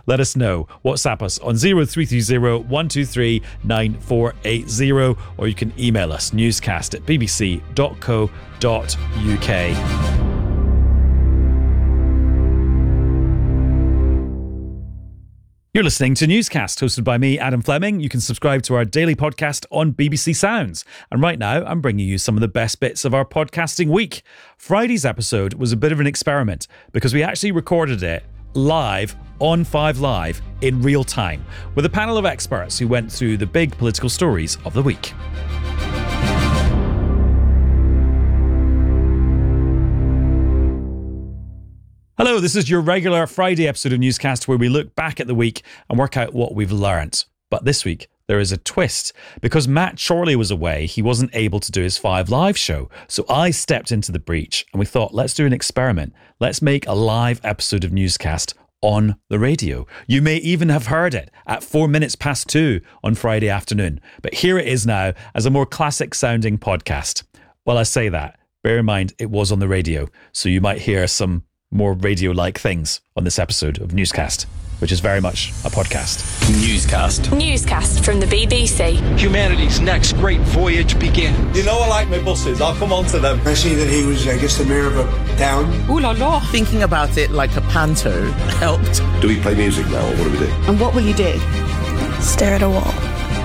let us know. WhatsApp us on 0330 123 9480, or you can email us newscast@bbc.co.uk. You're listening to Newscast, hosted by me, Adam Fleming. You can subscribe to our daily podcast on BBC Sounds. And right now, I'm bringing you some of the best bits of our podcasting week. Friday's episode was a bit of an experiment because we actually recorded it live on 5 Live in real time with a panel of experts who went through the big political stories of the week. Hello, this is your regular Friday episode of Newscast where we look back at the week and work out what we've learnt. But this week, there is a twist. Because Matt Chorley was away, he wasn't able to do his 5 Live show. So I stepped into the breach and we thought, let's do an experiment. Let's make a live episode of Newscast on the radio. You may even have heard it at 2 on Friday afternoon. But here it is now as a more classic sounding podcast. Well, I say that. Bear in mind, it was on the radio. So you might hear some more radio-like things on this episode of Newscast, which is very much a podcast. Newscast from the BBC. Humanity's next great voyage begins. You know I like my buses. I'll come on to them. I see that he was, the mayor of a town. Ooh la la. Thinking about it like a panto helped. Do we play music now, or what do we do? And what will you do? Stare at a wall.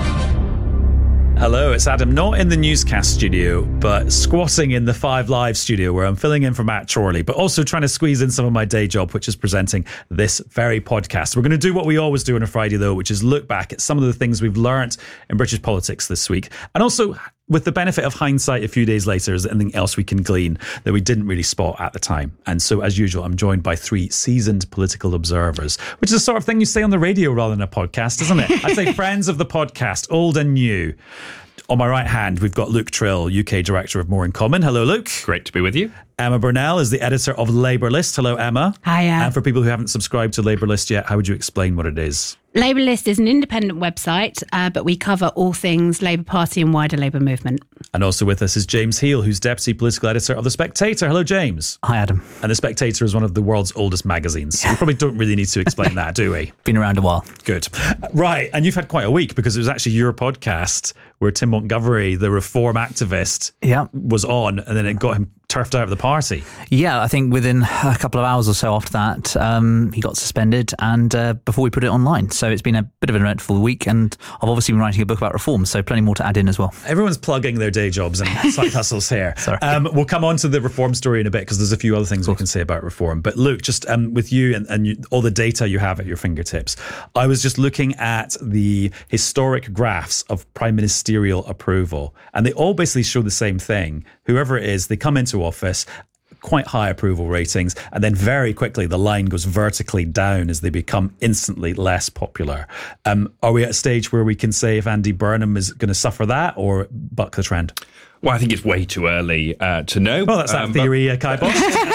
Hello, it's Adam, not in the Newscast studio, but squatting in the 5 Live studio where I'm filling in for Matt Chorley, but also trying to squeeze in some of my day job, which is presenting this very podcast. We're going to do what we always do on a Friday, though, which is look back at some of the things we've learnt in British politics this week. And also, with the benefit of hindsight a few days later, is there anything else we can glean that we didn't really spot at the time? And so, as usual, I'm joined by 3 seasoned political observers, which is the sort of thing you say on the radio rather than a podcast, isn't it? I'd say friends of the podcast, old and new. On my right hand, we've got Luke Trill, UK Director of More in Common. Hello, Luke. Great to be with you. Emma Burnell is the editor of Labour List. Hello, Emma. Hiya. And for people who haven't subscribed to Labour List yet, how would you explain what it is? Labour List is an independent website, but we cover all things Labour Party and wider Labour movement. And also with us is James Heal, who's Deputy Political Editor of The Spectator. Hello, James. Hi, Adam. And The Spectator is one of the world's oldest magazines. So we probably don't really need to explain that, do we? Been around a while. Good. Right. And you've had quite a week because it was actually your podcast where Tim Montgomery, the reform activist, was on, and then it got him turfed out of the party. Yeah, I think within a couple of hours or so after that, he got suspended and before we put it online. So it's been a bit of an eventful week, and I've obviously been writing a book about reform, so plenty more to add in as well. Everyone's plugging their day jobs and side hustles here. Sorry. We'll come on to the reform story in a bit because there's a few other things we can say about reform. But Luke, just with you and all the data you have at your fingertips, I was just looking at the historic graphs of prime ministerial approval, and they all basically show the same thing. Whoever it is, they come into office, quite high approval ratings, and then very quickly the line goes vertically down as they become instantly less popular. Are we at a stage where we can say if Andy Burnham is going to suffer that or buck the trend? Well, I think it's way too early to know. Well, that's that theory, Kai Boss.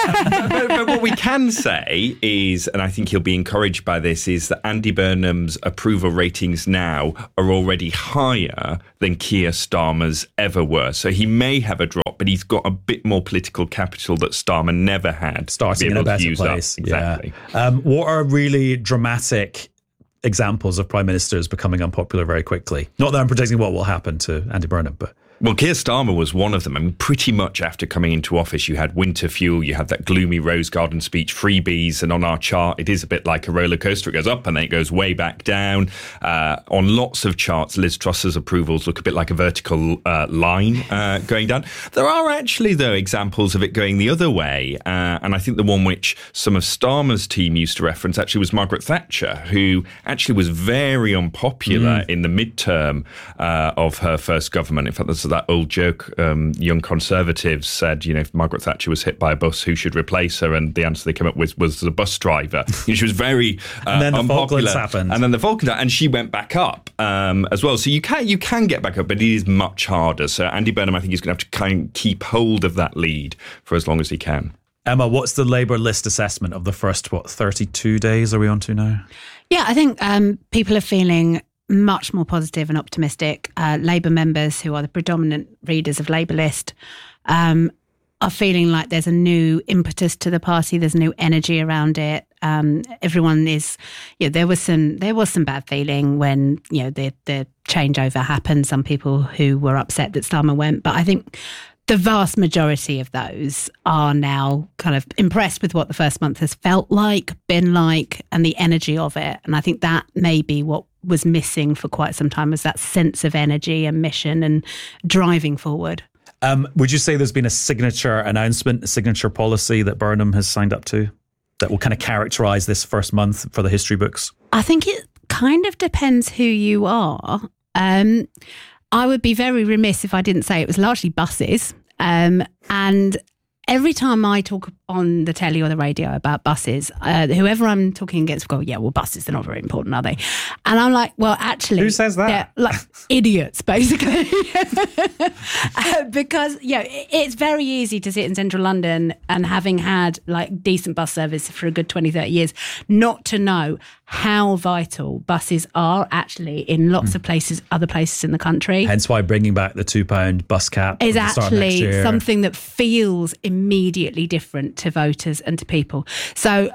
but what we can say is, and I think he'll be encouraged by this, is that Andy Burnham's approval ratings now are already higher than Keir Starmer's ever were. So he may have a drop, but he's got a bit more political capital that Starmer never had. Starting in a better place. Exactly. Yeah. What are really dramatic examples of prime ministers becoming unpopular very quickly? Not that I'm predicting what will happen to Andy Burnham, but... Well, Keir Starmer was one of them. I mean, pretty much after coming into office, you had winter fuel, you had that gloomy Rose Garden speech, freebies, and on our chart, it is a bit like a roller coaster. It goes up and then it goes way back down. On lots of charts, Liz Truss's approvals look a bit like a vertical line going down. There are actually, though, examples of it going the other way. And I think the one which some of Starmer's team used to reference actually was Margaret Thatcher, who actually was very unpopular in the midterm of her first government. In fact, there's that old joke, young Conservatives said, if Margaret Thatcher was hit by a bus, who should replace her? And the answer they came up with was the bus driver. She was very and then the unpopular. Falklands happened. And then the Falklands happened, and she went back up as well. So you can get back up, but it is much harder. So Andy Burnham, I think, is going to have to kind of keep hold of that lead for as long as he can. Emma, what's the Labour List assessment of the first, 32 days are we on to now? Yeah, I think people are feeling much more positive and optimistic. Labour members, who are the predominant readers of Labour List, are feeling like there's a new impetus to the party. There's new energy around it. Everyone is, there was some bad feeling when, the changeover happened. Some people who were upset that Starmer went, but I think the vast majority of those are now kind of impressed with what the first month has felt like, been like, and the energy of it. And I think that may be what was missing for quite some time, was that sense of energy and mission and driving forward. Would you say there's been a signature announcement, a signature policy that Burnham has signed up to that will kind of characterise this first month for the history books? I think it kind of depends who you are. I would be very remiss if I didn't say it was largely buses. And every time I talk on the telly or the radio about buses, whoever I'm talking against will go, yeah, well, buses, they're not very important, are they? And I'm like, well, actually... Who says that? They're like idiots, basically. Because, it's very easy to sit in central London and having had like decent bus service for a good 20, 30 years, not to know how vital buses are actually in lots of places, other places in the country. Hence why bringing back the £2 bus cap is actually something that feels immediately different to voters and to people. So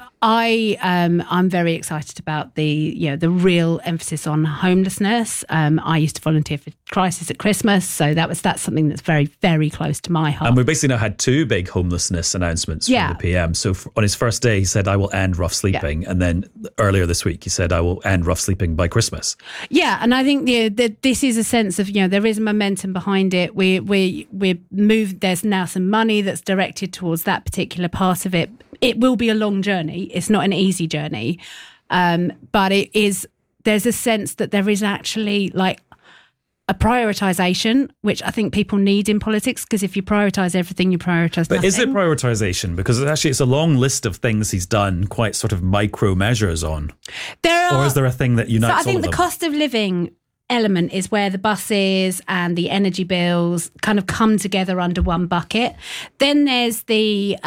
I'm very excited about the real emphasis on homelessness. I used to volunteer for Crisis at Christmas, so that's something that's very, very close to my heart. And we basically now had 2 big homelessness announcements from the PM. So on his first day, he said, I will end rough sleeping. And then earlier this week, he said, I will end rough sleeping by Christmas. Yeah, and I think this is a sense of, there is momentum behind it. We're moved. There's now some money that's directed towards that particular part of it. It will be a long journey. It's not an easy journey. But there's a sense that there is actually like a prioritisation, which I think people need in politics, because if you prioritise everything, you prioritise nothing. But is it prioritisation? Because it's a long list of things he's done, quite sort of micro measures on. Or is there a thing that unites all of them? So I think the cost of living element is where the buses and the energy bills kind of come together under one bucket. Then there's the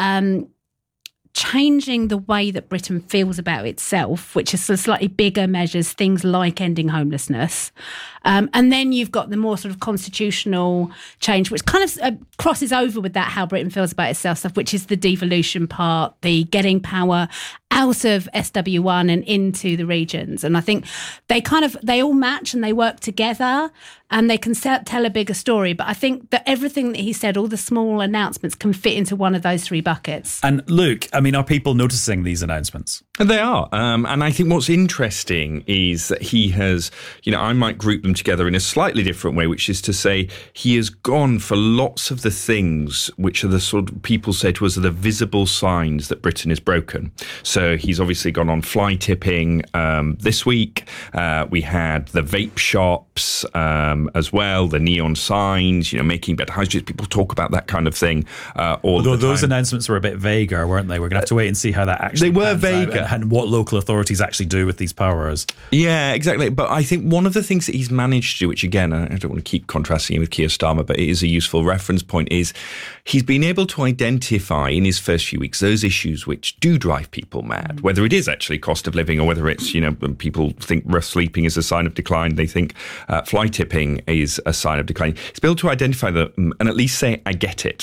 changing the way that Britain feels about itself, which is slightly bigger measures, things like ending homelessness. And then you've got the more sort of constitutional change, which kind of crosses over with that how Britain feels about itself stuff, which is the devolution part, the getting power out of SW1 and into the regions. And I think they all match and they work together and they can tell a bigger story. But I think that everything that he said, all the small announcements, can fit into one of those 3 buckets. And Luke, are people noticing these announcements? And they are. And I think what's interesting is that he has, I might group them together in a slightly different way, which is to say he has gone for lots of the things which are the sort of, people say to us, are the visible signs that Britain is broken. So he's obviously gone on fly tipping this week. We had the vape shops as well, the neon signs, making better high streets. People talk about that kind of thing Although those announcements were a bit vaguer, weren't they? We're going to have to wait and see how that actually They were vaguer. And what local authorities actually do with these powers. Yeah, exactly. But I think one of the things that he's managed to do, which again, I don't want to keep contrasting him with Keir Starmer, but it is a useful reference point, is he's been able to identify in his first few weeks those issues which do drive people mad, whether it is actually cost of living or whether it's, people think rough sleeping is a sign of decline. They think fly tipping is a sign of decline. He's been able to identify them and at least say, I get it.